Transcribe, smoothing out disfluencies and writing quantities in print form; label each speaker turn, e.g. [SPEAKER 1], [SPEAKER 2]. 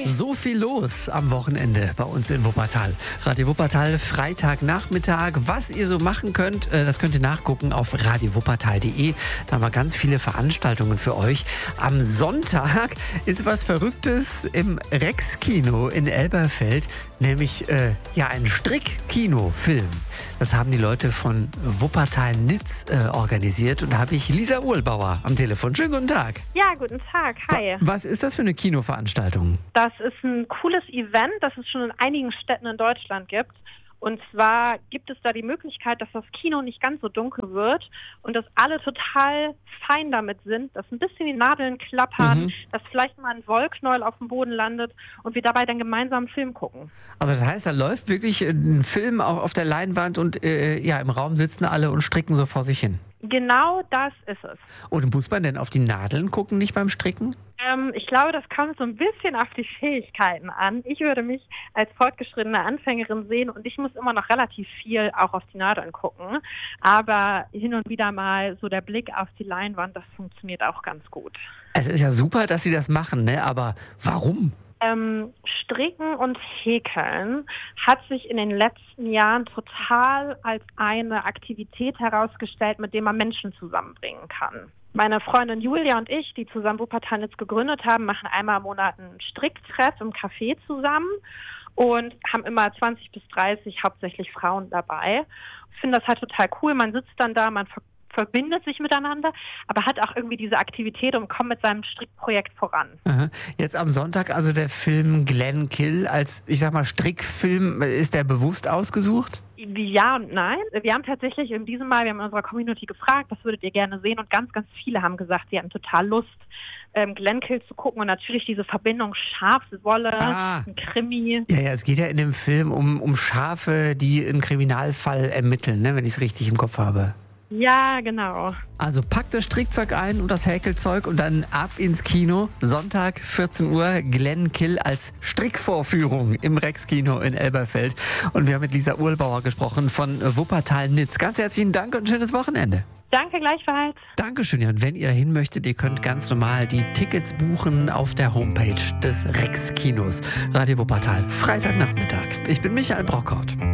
[SPEAKER 1] So viel los am Wochenende bei uns in Wuppertal. Radio Wuppertal, Freitagnachmittag. Was ihr so machen könnt, das könnt ihr nachgucken auf radiowuppertal.de. Da haben wir ganz viele Veranstaltungen für euch. Am Sonntag ist was Verrücktes im Rex-Kino in Elberfeld, nämlich ein Strick-Kino-Film. Das haben die Leute von Wuppertal-Nitz organisiert. Und da habe ich Lisa Uhlbauer am Telefon. Schönen guten Tag.
[SPEAKER 2] Ja, guten Tag. Hi.
[SPEAKER 1] Was ist das für eine Kinoveranstaltung?
[SPEAKER 2] Das ist ein cooles Event, das es schon in einigen Städten in Deutschland gibt. Und zwar gibt es da die Möglichkeit, dass das Kino nicht ganz so dunkel wird und dass alle total fein damit sind, dass ein bisschen die Nadeln klappern, dass vielleicht mal ein Wollknäuel auf dem Boden landet und wir dabei dann gemeinsam einen Film gucken.
[SPEAKER 1] Also das heißt, da läuft wirklich ein Film auch auf der Leinwand und im Raum sitzen alle und stricken so vor sich hin.
[SPEAKER 2] Genau das ist es.
[SPEAKER 1] Und muss man denn auf die Nadeln gucken, nicht beim Stricken?
[SPEAKER 2] Ich glaube, das kommt so ein bisschen auf die Fähigkeiten an. Ich würde mich als fortgeschrittene Anfängerin sehen und ich muss immer noch relativ viel auch auf die Nadeln gucken. Aber hin und wieder mal so der Blick auf die Leinwand, das funktioniert auch ganz gut.
[SPEAKER 1] Es ist ja super, dass Sie das machen, ne? Aber warum?
[SPEAKER 2] Stricken und Häkeln hat sich in den letzten Jahren total als eine Aktivität herausgestellt, mit der man Menschen zusammenbringen kann. Meine Freundin Julia und ich, die zusammen Wuppertal-Nitz gegründet haben, machen einmal im Monat einen Stricktreff im Café zusammen und haben immer 20 bis 30 hauptsächlich Frauen dabei. Ich finde das halt total cool. Man sitzt dann da, man verbindet sich miteinander, aber hat auch irgendwie diese Aktivität und kommt mit seinem Strickprojekt voran.
[SPEAKER 1] Aha. Jetzt am Sonntag also der Film Glenkill als, ich sag mal, Strickfilm, ist der bewusst ausgesucht?
[SPEAKER 2] Ja und nein. Wir haben tatsächlich in diesem Mal, wir haben in unserer Community gefragt, was würdet ihr gerne sehen, und ganz, ganz viele haben gesagt, sie hatten total Lust, Glenkill zu gucken und natürlich diese Verbindung Schafswolle, ein Krimi.
[SPEAKER 1] Ja, es geht ja in dem Film um Schafe, die einen Kriminalfall ermitteln, ne, wenn ich es richtig im Kopf habe.
[SPEAKER 2] Ja, genau.
[SPEAKER 1] Also packt das Strickzeug ein und das Häkelzeug und dann ab ins Kino. Sonntag, 14 Uhr, Glenkill als Strickvorführung im Rex-Kino in Elberfeld. Und wir haben mit Lisa Uhlbauer gesprochen von Wuppertal-Nitz. Ganz herzlichen Dank und ein schönes Wochenende.
[SPEAKER 2] Danke gleichfalls.
[SPEAKER 1] Dankeschön. Ja, und wenn ihr hin möchtet, ihr könnt ganz normal die Tickets buchen auf der Homepage des Rex-Kinos. Radio Wuppertal, Freitagnachmittag. Ich bin Michael Brockhaut.